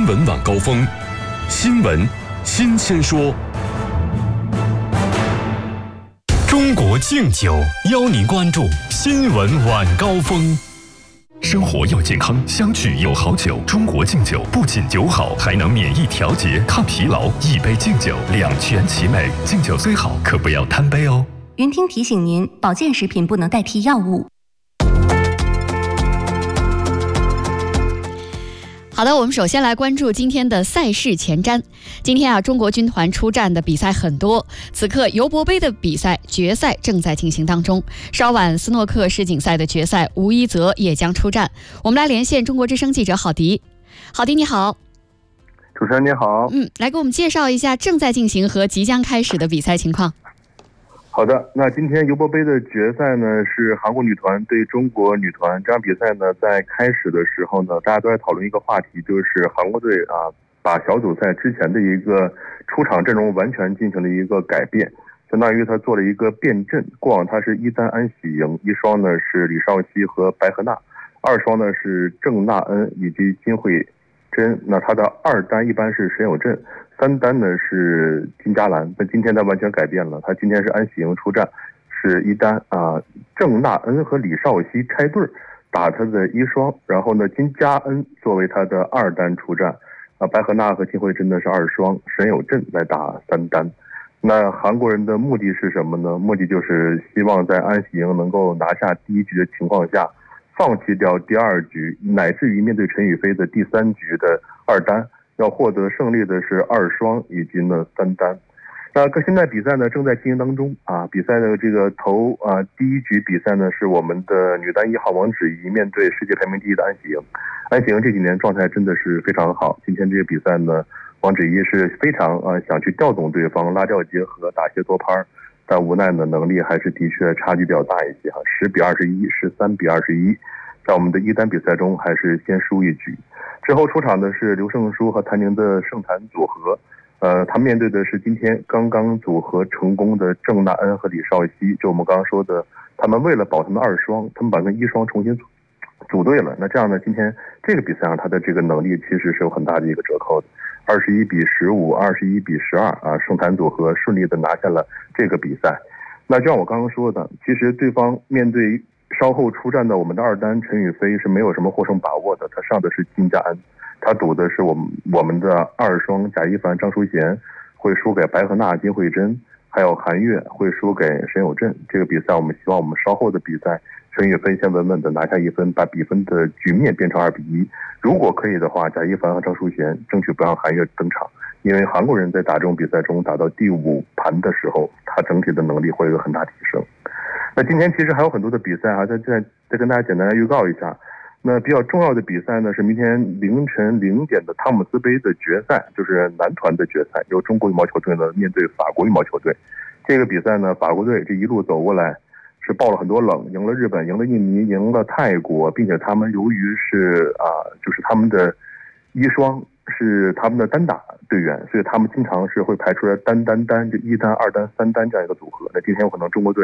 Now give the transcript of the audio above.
新闻晚高峰，新闻新鲜说。中国敬酒邀您关注新闻晚高峰。生活要健康，相聚有好酒。中国敬酒不仅酒好，还能免疫调节、抗疲劳。一杯敬酒，两全其美。敬酒虽好，可不要贪杯哦。 云听提醒您，保健食品不能代替药物。 好的，我们首先来关注今天的赛事前瞻。今天中国军团出战的比赛很多，此刻尤伯杯的比赛决赛正在进行当中。稍晚斯诺克世锦赛的决赛，吴一泽也将出战。我们来连线中国之声记者郝迪。郝迪你好。 主持人你好。 来给我们介绍一下正在进行和即将开始的比赛情况。 好的，那今天尤伯杯的决赛呢是韩国女团对中国女团。这场比赛呢在开始的时候呢，大家都在讨论一个话题，就是韩国队把小组赛之前的一个出场阵容完全进行了一个改变，相当于他做了一个变阵。过往他是一单安喜莹，一双呢是李绍熙和白河娜，二双呢是郑娜恩以及金惠珍。那他的二单一般是沈有镇，三单呢是金佳兰。但今天他完全改变了，他今天是安喜莹出战，是一单郑娜恩和李绍熙拆对打他的一双，然后呢金佳恩作为他的二单出战，白河娜和金惠珍呢是二双，沈有镇来打三单。那韩国人的目的是什么呢？目的就是希望在安喜莹能够拿下第一局的情况下，放弃掉第二局，乃至于面对陈雨菲的第三局的二单，要获得胜利的是二双以及呢三单。那现在比赛呢正在进行当中比赛的这个第一局比赛呢是我们的女单1号王芷怡面对世界排名第一的安喜莹。安喜莹这几年状态真的是非常好，今天这个比赛呢，王芷怡是非常想去调动对方，拉吊结合，打些多拍，但无奈呢能力还是的确差距比较大一些10比21、13比21，在我们的一单比赛中还是先输一局。之后出场的是刘胜书和谭宁的胜谭组合，他面对的是今天刚刚组合成功的郑娜恩和李绍熙。就我们刚刚说的，他们为了保他们二双，他们把跟一双重新组对了。那这样呢，今天这个比赛上他的这个能力其实是有很大的一个折扣的。21比15、21比12胜谭组合顺利的拿下了这个比赛。那就像我刚刚说的，其实对方面对稍后出战的我们的二单陈雨菲是没有什么获胜把握的，他上的是金佳恩，他赌的是我们的二双贾一凡、张淑贤会输给白河娜、金惠珍，还有韩悦会输给沈有镇。这个比赛我们希望我们稍后的比赛陈雨菲先稳稳的拿下一分，把比分的局面变成2比1。如果可以的话，贾一凡和张淑贤争取不让韩悦登场，因为韩国人在打这种比赛中打到第5盘的时候，他整体的能力会有很大提升。那今天其实还有很多的比赛再跟大家简单来预告一下。那比较重要的比赛呢是明天凌晨0点的汤姆斯杯的决赛，就是男团的决赛，由中国羽毛球队呢面对法国羽毛球队。这个比赛呢，法国队这一路走过来是爆了很多冷，赢了日本，赢了印尼，赢了泰国，并且他们由于是就是他们的一双是他们的单打队员，所以他们经常是会排出来单，就一单、二单、三单这样一个组合。那今天有可能中国队